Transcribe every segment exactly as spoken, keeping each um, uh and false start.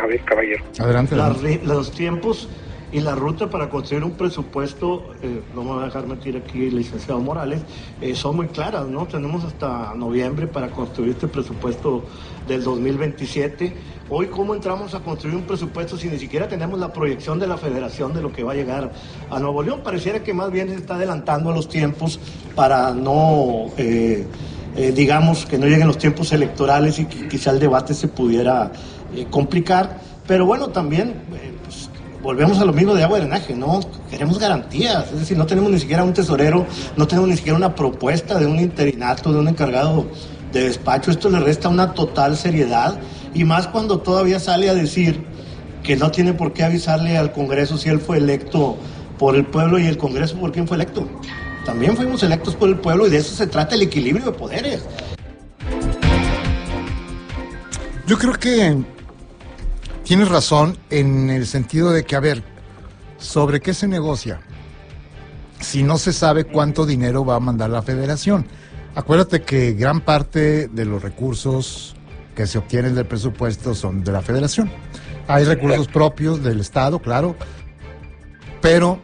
Javier Caballero. Adelante. adelante. La, los tiempos y la ruta para construir un presupuesto, eh, no me va a dejar mentir aquí el licenciado Morales, eh, son muy claras, ¿no? Tenemos hasta noviembre para construir este presupuesto del dos mil veintisiete. Hoy, ¿cómo entramos a construir un presupuesto si ni siquiera tenemos la proyección de la Federación de lo que va a llegar a Nuevo León? Pareciera que más bien se está adelantando a los tiempos para no, eh, eh, digamos, que no lleguen los tiempos electorales y que quizá el debate se pudiera eh, complicar. Pero bueno, también... Eh, pues, volvemos a lo mismo de agua y drenaje, ¿no? Queremos garantías, es decir, no tenemos ni siquiera un tesorero, no tenemos ni siquiera una propuesta de un interinato, de un encargado de despacho. Esto le resta una total seriedad, y más cuando todavía sale a decir que no tiene por qué avisarle al Congreso si él fue electo por el pueblo, y el Congreso por quién fue electo. También fuimos electos por el pueblo, y de eso se trata el equilibrio de poderes. Yo creo que tienes razón en el sentido de que, a ver, ¿sobre qué se negocia? Si no se sabe cuánto dinero va a mandar la Federación. Acuérdate que gran parte de los recursos que se obtienen del presupuesto son de la Federación. Hay recursos propios del Estado, claro, pero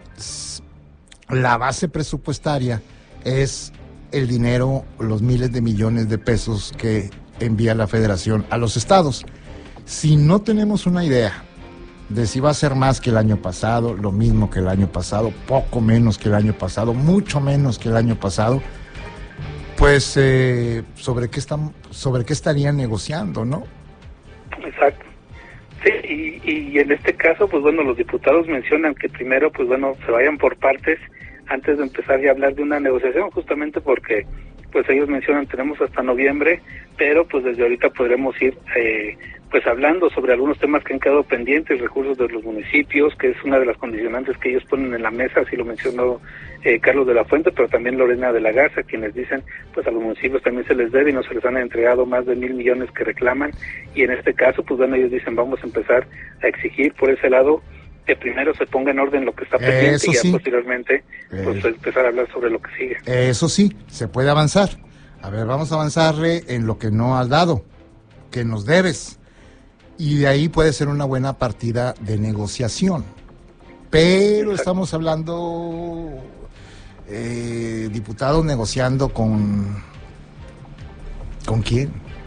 la base presupuestaria es el dinero, los miles de millones de pesos que envía la Federación a los estados. Si no tenemos una idea de si va a ser más que el año pasado, lo mismo que el año pasado, poco menos que el año pasado, mucho menos que el año pasado, pues eh, sobre qué están, sobre qué estarían negociando, ¿no? Exacto. Sí, y, y en este caso, pues bueno, los diputados mencionan que primero, pues bueno, se vayan por partes antes de empezar ya a hablar de una negociación, justamente porque, pues ellos mencionan, tenemos hasta noviembre, pero pues desde ahorita podremos ir eh, pues hablando sobre algunos temas que han quedado pendientes, recursos de los municipios, que es una de las condicionantes que ellos ponen en la mesa, así lo mencionó eh, Carlos de la Fuente, pero también Lorena de la Garza, quienes dicen, pues a los municipios también se les debe y no se les han entregado más de mil millones que reclaman, y en este caso, pues bueno, ellos dicen, vamos a empezar a exigir por ese lado que primero se ponga en orden lo que está pendiente. Eso y ya sí. Posteriormente pues eh. empezar a hablar sobre lo que sigue. Eso sí, se puede avanzar. A ver, vamos a avanzarle en lo que no has dado, que nos debes. Y de ahí puede ser una buena partida de negociación. Pero Exacto. Estamos hablando, eh, diputados negociando con... ¿Con quién?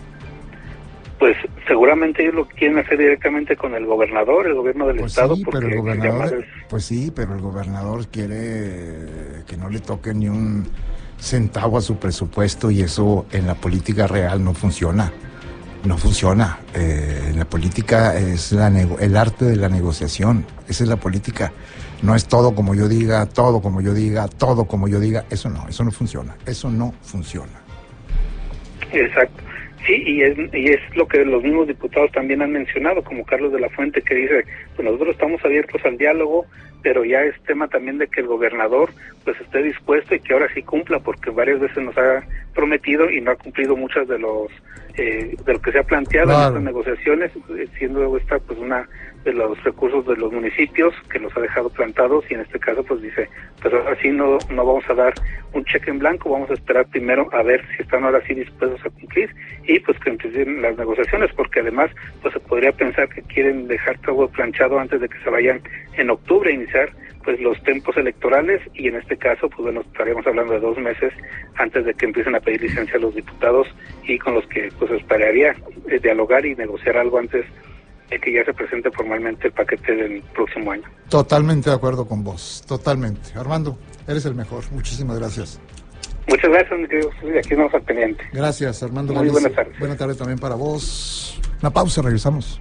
Pues seguramente ellos lo quieren hacer directamente con el gobernador, el gobierno del pues estado. Sí, pero el gobernador, es... Pues sí, pero el gobernador quiere que no le toque ni un centavo a su presupuesto, y eso en la política real no funciona. No funciona. Eh, en la política es la nego- el arte de la negociación. Esa es la política. No es todo como yo diga, todo como yo diga, todo como yo diga. Eso no, eso no funciona. Eso no funciona. Exacto. Sí, y es, y es lo que los mismos diputados también han mencionado, como Carlos de la Fuente, que dice, pues nosotros estamos abiertos al diálogo, pero ya es tema también de que el gobernador pues esté dispuesto y que ahora sí cumpla, porque varias veces nos ha prometido y no ha cumplido muchas de los eh, de lo que se ha planteado claro. en estas negociaciones, siendo esta pues una de los recursos de los municipios que los ha dejado plantados, y en este caso pues dice, pues ahora sí no, no vamos a dar un cheque en blanco, vamos a esperar primero a ver si están ahora sí dispuestos a cumplir y pues que empiecen las negociaciones, porque además pues se podría pensar que quieren dejar todo planchado antes de que se vayan en octubre a iniciar pues los tiempos electorales, y en este caso pues bueno, estaríamos hablando de dos meses antes de que empiecen a pedir licencia a los diputados, y con los que pues esperaría eh, dialogar y negociar algo antes de que ya se presente formalmente el paquete del próximo año. Totalmente de acuerdo con vos, totalmente. Armando, eres el mejor, muchísimas gracias. Muchas gracias, mi querido Jesús, y aquí estamos al pendiente. Gracias, Armando. Muy Galicia. buenas tardes. Buenas tardes también para vos. Una pausa, regresamos.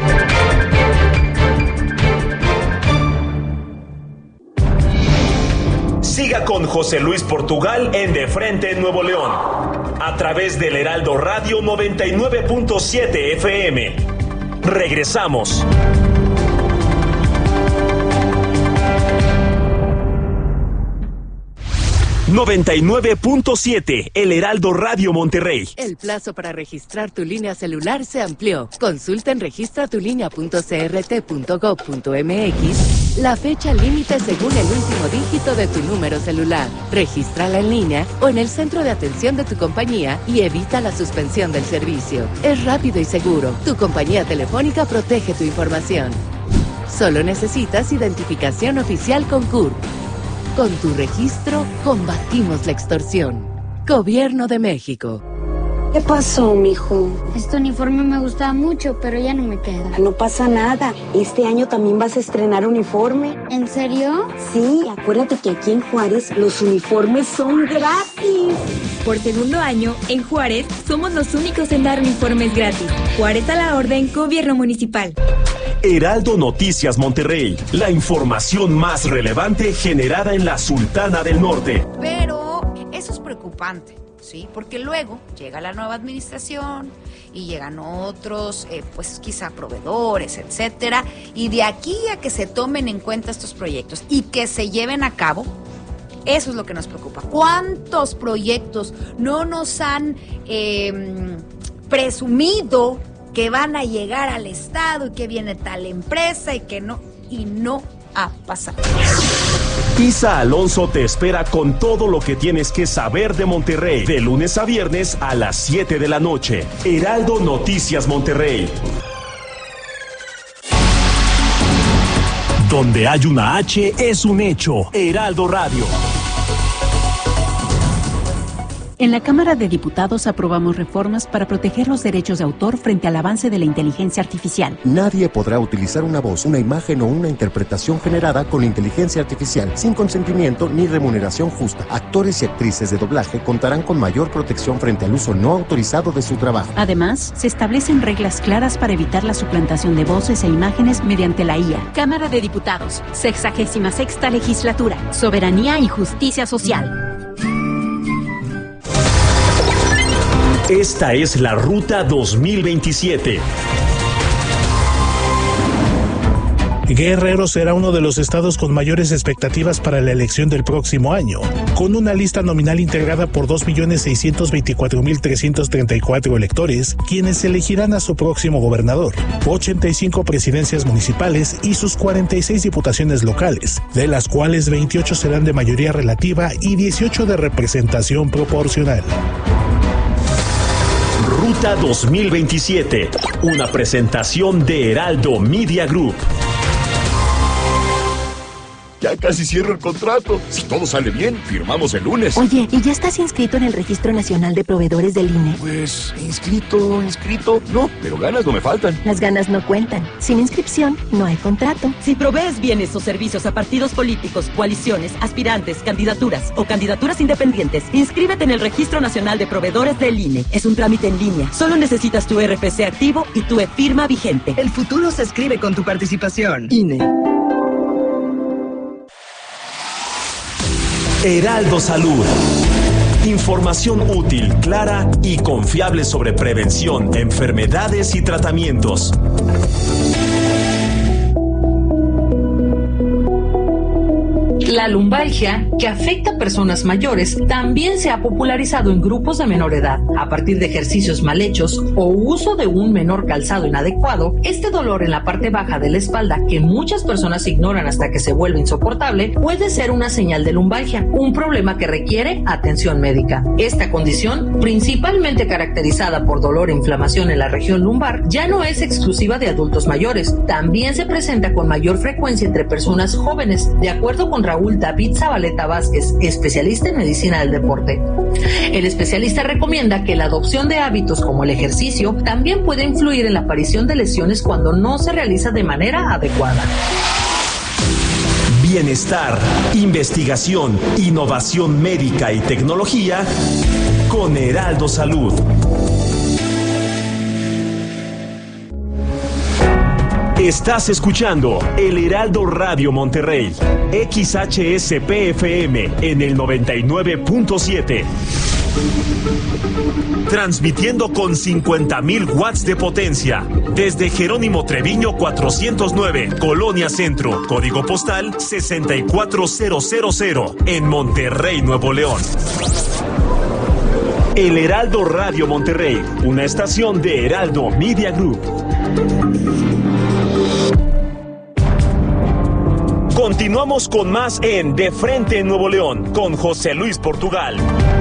Siga con José Luis Portugal en De Frente en Nuevo León, a través del Heraldo Radio noventa y nueve punto siete F M. Regresamos. noventa y nueve punto siete, El Heraldo Radio Monterrey. El plazo para registrar tu línea celular se amplió. Consulta en registra tu línea punto c r t punto gov punto m x la fecha límite según el último dígito de tu número celular. Regístrala en línea o en el centro de atención de tu compañía y evita la suspensión del servicio. Es rápido y seguro. Tu compañía telefónica protege tu información. Solo necesitas identificación oficial con C U R P. Con tu registro, combatimos la extorsión. Gobierno de México. ¿Qué pasó, mijo? Este uniforme me gustaba mucho, pero ya no me queda. No pasa nada. Este año también vas a estrenar uniforme. ¿En serio? Sí, acuérdate que aquí en Juárez los uniformes son gratis. Por segundo año, en Juárez, somos los únicos en dar uniformes gratis. Juárez a la orden, Gobierno Municipal. Heraldo Noticias Monterrey, la información más relevante generada en la Sultana del Norte. Pero eso es preocupante, ¿sí? Porque luego llega la nueva administración y llegan otros, eh, pues quizá proveedores, etcétera, y de aquí a que se tomen en cuenta estos proyectos y que se lleven a cabo, eso es lo que nos preocupa. ¿Cuántos proyectos no nos han eh, presumido que van a llegar al Estado y que viene tal empresa y que no, y no ha pasado? Isa Alonso te espera con todo lo que tienes que saber de Monterrey, de lunes a viernes a las siete de la noche. Heraldo Noticias Monterrey. Donde hay una H es un hecho. Heraldo Radio. En la Cámara de Diputados aprobamos reformas para proteger los derechos de autor frente al avance de la inteligencia artificial. Nadie podrá utilizar una voz, una imagen o una interpretación generada con inteligencia artificial sin consentimiento ni remuneración justa. Actores y actrices de doblaje contarán con mayor protección frente al uso no autorizado de su trabajo. Además, se establecen reglas claras para evitar la suplantación de voces e imágenes mediante la I A. Cámara de Diputados, sexagésima sexta legislatura, soberanía y justicia social. Esta es la Ruta dos mil veintisiete. Guerrero será uno de los estados con mayores expectativas para la elección del próximo año, con una lista nominal integrada por dos millones seiscientos veinticuatro mil trescientos treinta y cuatro electores, quienes elegirán a su próximo gobernador, ochenta y cinco presidencias municipales y sus cuarenta y seis diputaciones locales, de las cuales veintiocho serán de mayoría relativa y dieciocho de representación proporcional. Ruta dos mil veintisiete, una presentación de Heraldo Media Group. Ya casi cierro el contrato. Si todo sale bien, firmamos el lunes. Oye, ¿y ya estás inscrito en el Registro Nacional de Proveedores del I N E? Pues, inscrito, inscrito. No, pero ganas no me faltan. Las ganas no cuentan. Sin inscripción, no hay contrato. Si provees bienes o servicios a partidos políticos, coaliciones, aspirantes, candidaturas o candidaturas independientes, inscríbete en el Registro Nacional de Proveedores del I N E. Es un trámite en línea. Solo necesitas tu R F C activo y tu e-firma vigente. El futuro se escribe con tu participación. I N E. Heraldo Salud. Información útil, clara y confiable sobre prevención, enfermedades y tratamientos. La lumbalgia, que afecta a personas mayores, también se ha popularizado en grupos de menor edad. A partir de ejercicios mal hechos o uso de un menor calzado inadecuado, este dolor en la parte baja de la espalda, que muchas personas ignoran hasta que se vuelve insoportable, puede ser una señal de lumbalgia, un problema que requiere atención médica. Esta condición, principalmente caracterizada por dolor e inflamación en la región lumbar, ya no es exclusiva de adultos mayores. También se presenta con mayor frecuencia entre personas jóvenes, de acuerdo con Raúl David Zabaleta Vázquez, especialista en medicina del deporte. El especialista recomienda que la adopción de hábitos como el ejercicio también puede influir en la aparición de lesiones cuando no se realiza de manera adecuada. Bienestar, investigación, innovación médica y tecnología con Heraldo Salud. Estás escuchando El Heraldo Radio Monterrey, X H S P F M en el noventa y nueve punto siete. Transmitiendo con cincuenta mil watts de potencia. Desde Jerónimo Treviño cuatrocientos nueve, Colonia Centro, código postal sesenta y cuatro mil, en Monterrey, Nuevo León. El Heraldo Radio Monterrey, una estación de Heraldo Media Group. Continuamos con más en De Frente en Nuevo León, con José Luis Portugal.